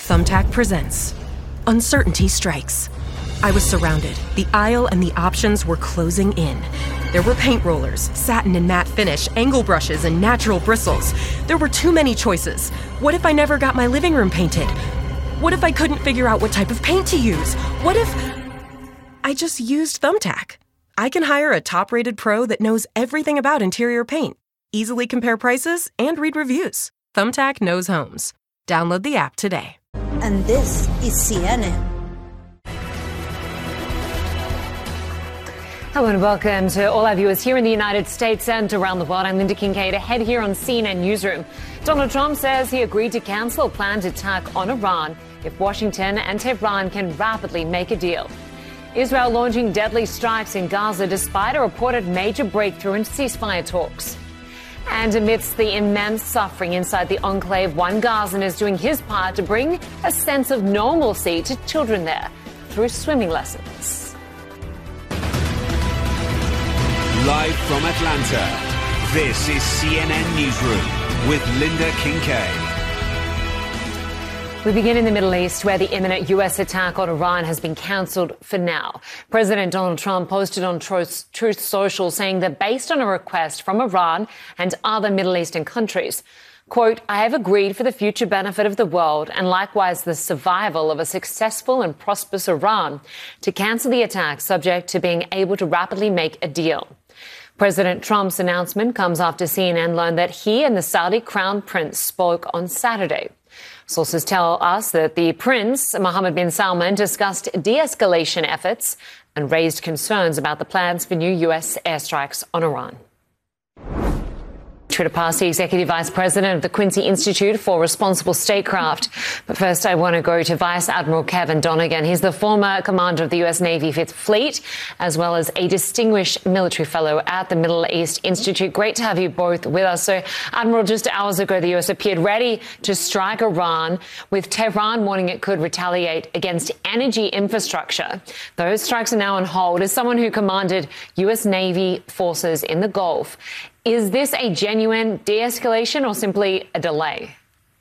Thumbtack presents Uncertainty Strikes. I was surrounded. The aisle and the options were closing in. There were paint rollers, satin and matte finish, angle brushes, and natural bristles. There were too many choices. What if I never got my living room painted? What if I couldn't figure out what type of paint to use? What if I just used Thumbtack? I can hire a top-rated pro that knows everything about interior paint, easily compare prices, and read reviews. Thumbtack knows homes. Download the app today. And this is CNN. Hello and welcome to all our viewers here in the United States and around the world. I'm Linda Kincaid, ahead here on CNN Newsroom. Donald Trump says he agreed to cancel a planned attack on Iran if Washington and Tehran can rapidly make a deal. Israel launching deadly strikes in Gaza despite a reported major breakthrough in ceasefire talks. And amidst the immense suffering inside the enclave, one Gazan is doing his part to bring a sense of normalcy to children there through swimming lessons. Live from Atlanta, this is CNN Newsroom with Linda Kincaid. We begin in the Middle East, where the imminent U.S. attack on Iran has been cancelled for now. President Donald Trump posted on Truth Social saying that based on a request from Iran and other Middle Eastern countries, quote, I have agreed for the future benefit of the world and likewise the survival of a successful and prosperous Iran to cancel the attack subject to being able to rapidly make a deal. President Trump's announcement comes after CNN learned that he and the Saudi Crown Prince spoke on Saturday. Sources tell us that the Prince, Mohammed bin Salman, discussed de-escalation efforts and raised concerns about the plans for new U.S. airstrikes on Iran. Trita Parsi, Executive Vice President of the Quincy Institute for Responsible Statecraft. But first, I want to go to Vice Admiral Kevin Donegan. He's the former commander of the U.S. Navy Fifth Fleet, as well as a distinguished military fellow at the Middle East Institute. Great to have you both with us. So, Admiral, just hours ago, the U.S. appeared ready to strike Iran, with Tehran warning it could retaliate against energy infrastructure. Those strikes are now on hold. As someone who commanded U.S. Navy forces in the Gulf, is this a genuine de-escalation or simply a delay?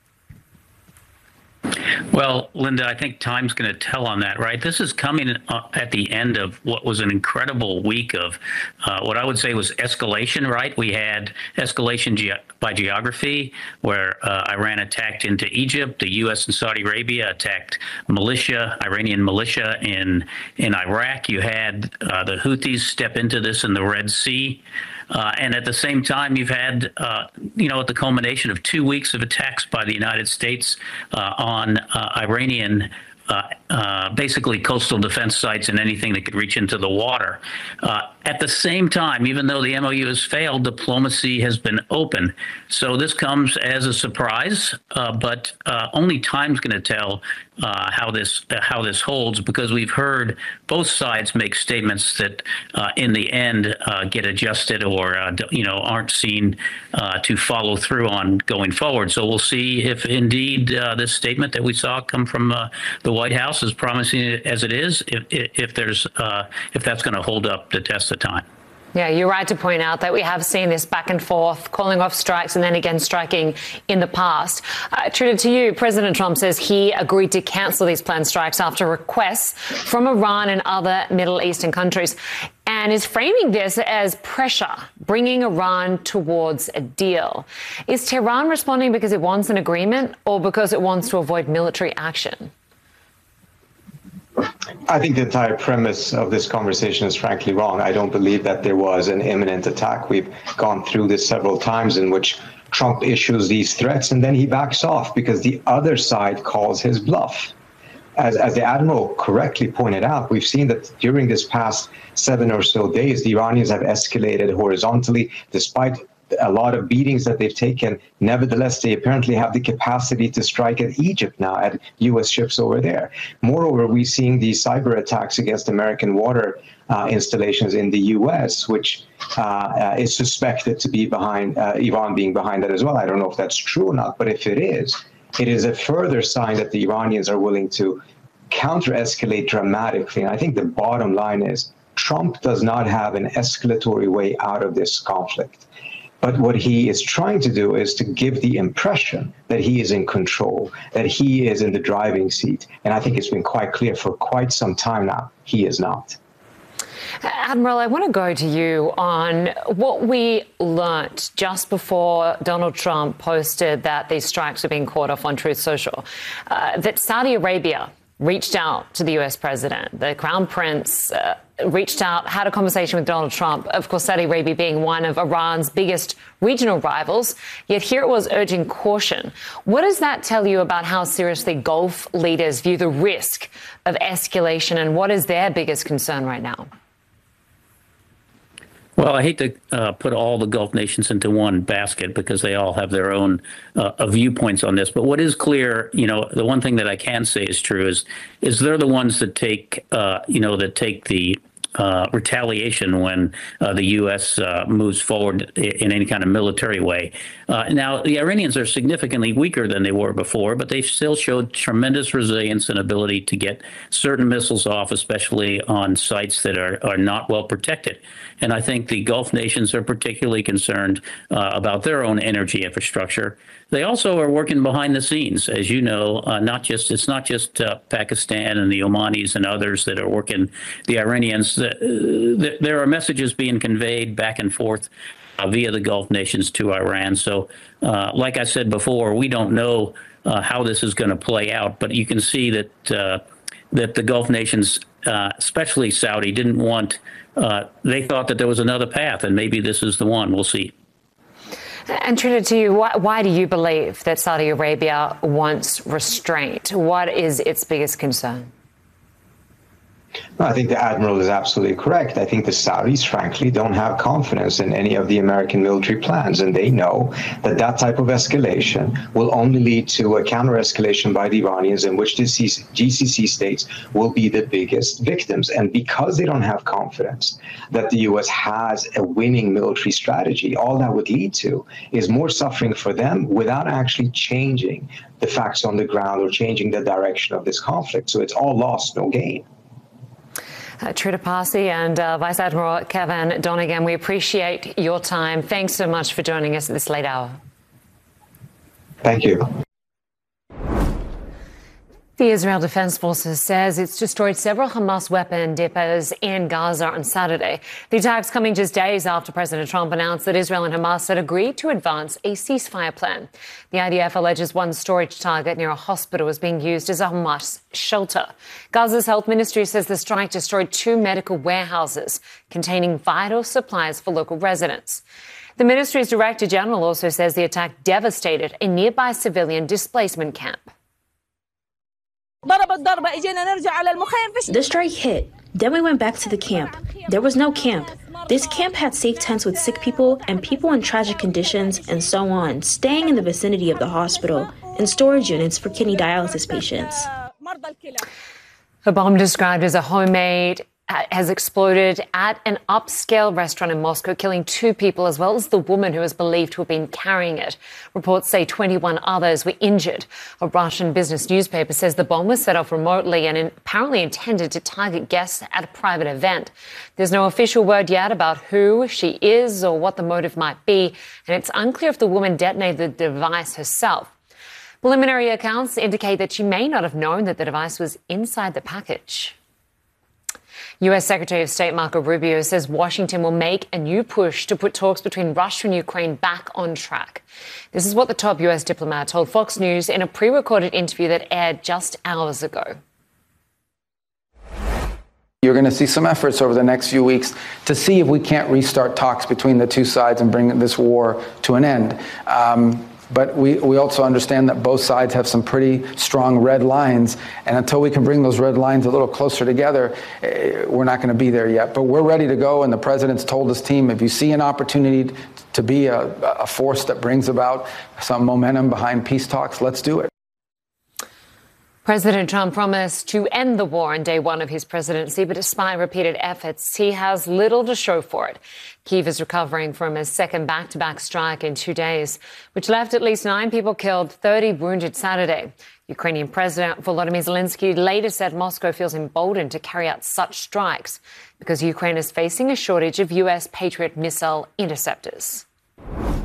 Well, Linda, I think time's going to tell on that, right? This is coming at the end of what was an incredible week of what I would say was escalation, right? We had escalation by geography, where Iran attacked into Egypt. The U.S. and Saudi Arabia attacked militia, Iranian militia in Iraq. You had the Houthis step into this in the Red Sea. And at the same time, you've had, at the culmination of 2 weeks of attacks by the United States on Iranian basically coastal defense sites and anything that could reach into the water. At the same time, even though the MOU has failed, diplomacy has been open. So this comes as a surprise, but only time's going to tell how this holds, because we've heard both sides make statements that in the end get adjusted or aren't seen to follow through on going forward. So we'll see if indeed this statement that we saw come from the White House, as promising as it is, if that's going to hold up the test of time. Yeah, you're right to point out that we have seen this back and forth, calling off strikes and then again striking in the past. Trita, to you, President Trump says he agreed to cancel these planned strikes after requests from Iran and other Middle Eastern countries, and is framing this as pressure, bringing Iran towards a deal. Is Tehran responding because it wants an agreement or because it wants to avoid military action? I think the entire premise of this conversation is frankly wrong. I don't believe that there was an imminent attack. We've gone through this several times in which Trump issues these threats and then he backs off because the other side calls his bluff. As the Admiral correctly pointed out, we've seen that during this past 7 or so days, the Iranians have escalated horizontally despite a lot of beatings that they've taken. Nevertheless, they apparently have the capacity to strike at Egypt now, at U.S. ships over there. Moreover, we're seeing these cyber attacks against American water installations in the U.S., which is suspected to be behind Iran being behind that as well. I don't know if that's true or not, but if it is a further sign that the Iranians are willing to counter-escalate dramatically. And I think the bottom line is Trump does not have an escalatory way out of this conflict. But what he is trying to do is to give the impression that he is in control, that he is in the driving seat. And I think it's been quite clear for quite some time now, he is not. Admiral, I want to go to you on what we learnt just before Donald Trump posted that these strikes were being called off on Truth Social, that Saudi Arabia reached out to the US president. The Crown Prince reached out, had a conversation with Donald Trump, of course, Saudi Arabia being one of Iran's biggest regional rivals. Yet here it was urging caution. What does that tell you about how seriously Gulf leaders view the risk of escalation, and what is their biggest concern right now? Well, I hate to put all the Gulf nations into one basket because they all have their own viewpoints on this. But what is clear, the one thing that I can say is true is they're the ones that take, the retaliation when the U.S. moves forward in any kind of military way. Now, the Iranians are significantly weaker than they were before, but they've still showed tremendous resilience and ability to get certain missiles off, especially on sites that are not well protected. And I think the Gulf nations are particularly concerned about their own energy infrastructure. They also are working behind the scenes, as you know. It's not just Pakistan and the Omanis and others that are working. The Iranians. There are messages being conveyed back and forth via the Gulf nations to Iran. So, like I said before, we don't know how this is going to play out. But you can see that the Gulf nations, especially Saudi, didn't want. They thought that there was another path, and maybe this is the one. We'll see. And Trina, to you, why do you believe that Saudi Arabia wants restraint? What is its biggest concern? I think the Admiral is absolutely correct. I think the Saudis, frankly, don't have confidence in any of the American military plans, and they know that type of escalation will only lead to a counter-escalation by the Iranians in which the GCC states will be the biggest victims. And because they don't have confidence that the U.S. has a winning military strategy, all that would lead to is more suffering for them without actually changing the facts on the ground or changing the direction of this conflict. So it's all lost, no gain. Trina Parsi and Vice Admiral Kevin Donegan, we appreciate your time. Thanks so much for joining us at this late hour. Thank you. The Israel Defense Forces says it's destroyed several Hamas weapon depots in Gaza on Saturday. The attacks coming just days after President Trump announced that Israel and Hamas had agreed to advance a ceasefire plan. The IDF alleges one storage target near a hospital was being used as a Hamas shelter. Gaza's health ministry says the strike destroyed 2 medical warehouses containing vital supplies for local residents. The ministry's director general also says the attack devastated a nearby civilian displacement camp. The strike hit. Then we went back to the camp. There was no camp. This camp had safe tents with sick people and people in tragic conditions and so on, staying in the vicinity of the hospital, and storage units for kidney dialysis patients. A bomb described as a homemade has exploded at an upscale restaurant in Moscow, killing 2 people as well as the woman who is believed to have been carrying it. Reports say 21 others were injured. A Russian business newspaper says the bomb was set off remotely and apparently intended to target guests at a private event. There's no official word yet about who she is or what the motive might be, and it's unclear if the woman detonated the device herself. Preliminary accounts indicate that she may not have known that the device was inside the package. U.S. Secretary of State Marco Rubio says Washington will make a new push to put talks between Russia and Ukraine back on track. This is what the top U.S. diplomat told Fox News in a pre-recorded interview that aired just hours ago. You're going to see some efforts over the next few weeks to see if we can't restart talks between the two sides and bring this war to an end. But we also understand that both sides have some pretty strong red lines. And until we can bring those red lines a little closer together, we're not going to be there yet. But we're ready to go. And the president's told his team, if you see an opportunity to be a force that brings about some momentum behind peace talks, let's do it. President Trump promised to end the war on day 1 of his presidency, but despite repeated efforts, he has little to show for it. Kyiv is recovering from a second back-to-back strike in 2 days, which left at least 9 people killed, 30 wounded Saturday. Ukrainian President Volodymyr Zelensky later said Moscow feels emboldened to carry out such strikes because Ukraine is facing a shortage of U.S. Patriot missile interceptors.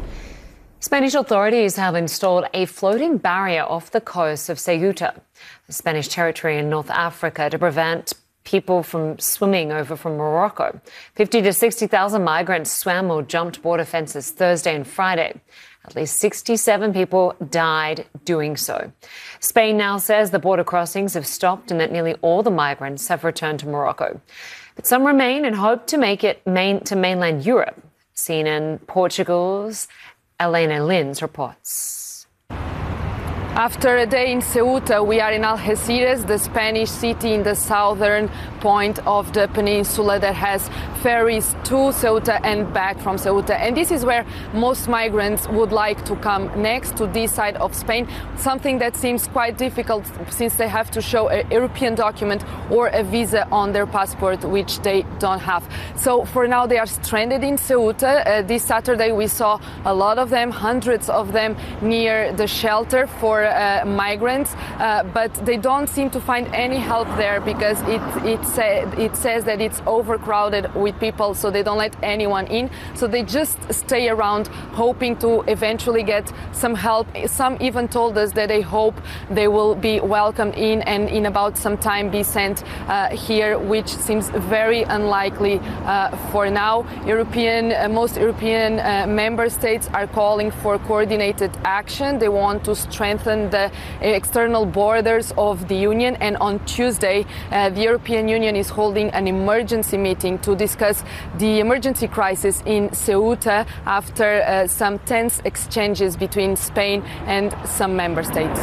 Spanish authorities have installed a floating barrier off the coast of Ceuta, the Spanish territory in North Africa, to prevent people from swimming over from Morocco. 50 to 60,000 migrants swam or jumped border fences Thursday and Friday. At least 67 people died doing so. Spain now says the border crossings have stopped and that nearly all the migrants have returned to Morocco. But some remain and hope to make it to mainland Europe. CNN Portugal's Elena Lins reports. After a day in Ceuta, we are in Algeciras, the Spanish city in the southern point of the peninsula that has ferries to Ceuta and back from Ceuta. And this is where most migrants would like to come next, to this side of Spain, something that seems quite difficult since they have to show a European document or a visa on their passport, which they don't have. So for now, they are stranded in Ceuta. This Saturday, we saw a lot of them, hundreds of them, near the shelter for migrants, but they don't seem to find any help there because it says that it's overcrowded with people, so they don't let anyone in. So they just stay around hoping to eventually get some help. Some even told us that they hope they will be welcomed in and in about some time be sent here, which seems very unlikely for now. Most European member states are calling for coordinated action. They want to strengthen the external borders of the Union, and on Tuesday the European Union is holding an emergency meeting to discuss the emergency crisis in Ceuta after some tense exchanges between Spain and some member states.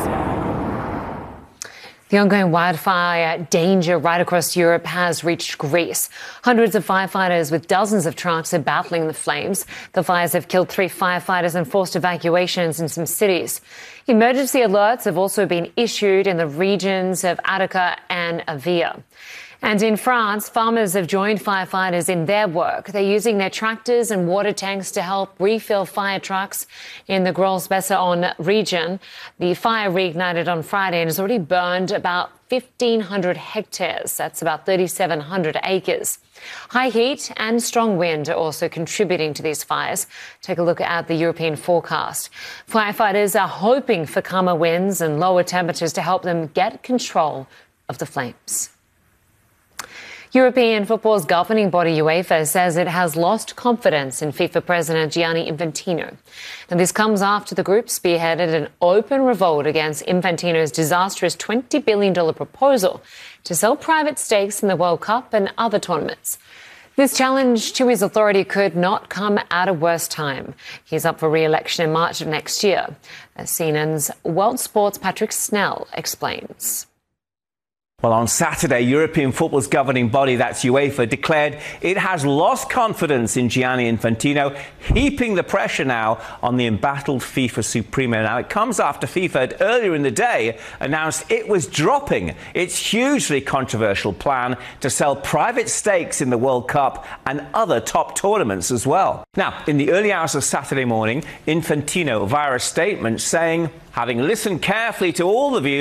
The ongoing wildfire danger right across Europe has reached Greece. Hundreds of firefighters with dozens of trucks are battling the flames. The fires have killed 3 firefighters and forced evacuations in some cities. Emergency alerts have also been issued in the regions of Attica and Avia. And in France, farmers have joined firefighters in their work. They're using their tractors and water tanks to help refill fire trucks in the Gros-Besson region. The fire reignited on Friday and has already burned about 1,500 hectares. That's about 3,700 acres. High heat and strong wind are also contributing to these fires. Take a look at the European forecast. Firefighters are hoping for calmer winds and lower temperatures to help them get control of the flames. European football's governing body UEFA says it has lost confidence in FIFA President Gianni Infantino. And this comes after the group spearheaded an open revolt against Infantino's disastrous $20 billion proposal to sell private stakes in the World Cup and other tournaments. This challenge to his authority could not come at a worse time. He's up for re-election in March of next year. As CNN's World Sports' Patrick Snell explains. Well, on Saturday, European football's governing body, that's UEFA, declared it has lost confidence in Gianni Infantino, heaping the pressure now on the embattled FIFA Supremo. Now, it comes after FIFA had earlier in the day announced it was dropping its hugely controversial plan to sell private stakes in the World Cup and other top tournaments as well. Now, in the early hours of Saturday morning, Infantino, via a statement saying, having listened carefully to all the views,